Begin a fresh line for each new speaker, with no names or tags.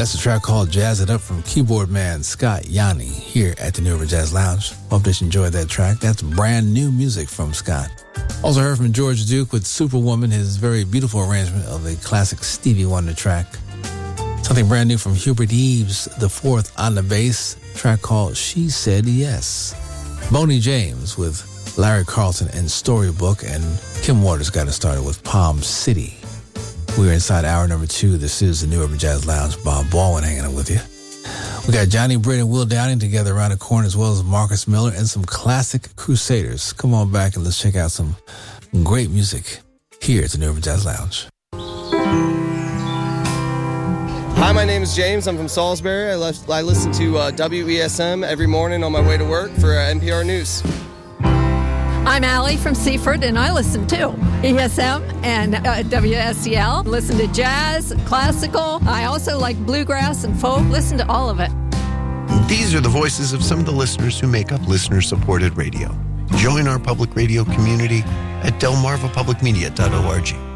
That's a track called Jazz It Up from keyboard man Scott Yanni here at the New River Jazz Lounge. Hope that you enjoyed that track. That's brand new music from Scott. Also heard from George Duke with Superwoman, his very beautiful arrangement of the classic Stevie Wonder track. Something brand new from Hubert Eaves, the fourth on the bass, track called She Said Yes. Boney James with Larry Carlton and Storybook, and Kim Waters got us started with Palm City. We're inside hour number 2. This is the New Urban Jazz Lounge. Bob Baldwin hanging out with you. We got Johnny Britt and Will Downing together around the corner, as well as Marcus Miller and some classic Crusaders. Come on back and let's check out some great music here at the New Urban Jazz Lounge.
Hi, my name is James. I'm from Salisbury. I listen to WESM every morning on my way to work for NPR News.
I'm Allie from Seaford, and I listen to ESM and WSCL. Listen to jazz, classical. I also like bluegrass and folk. Listen to all of it.
These are the voices of some of the listeners who make up listener-supported radio. Join our public radio community at delmarvapublicmedia.org.